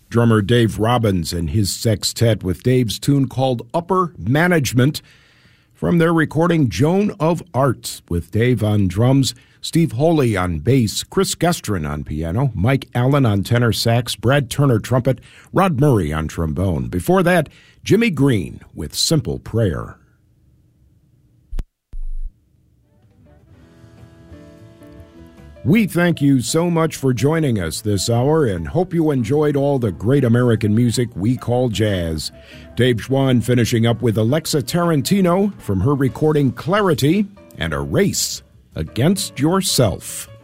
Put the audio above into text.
Drummer Dave Robbins and his sextet with Dave's tune called Upper Management from their recording Joan of Arc with Dave on drums, Steve Holy on bass, Chris Gestrin on piano, Mike Allen on tenor sax, Brad Turner trumpet, Rod Murray on trombone. Before that, Jimmy Green with Simple Prayer. We thank you so much for joining us this hour and hope you enjoyed all the great American music we call jazz. Dave Schwann finishing up with Alexa Tarantino from her recording Clarity and A Race Against Yourself.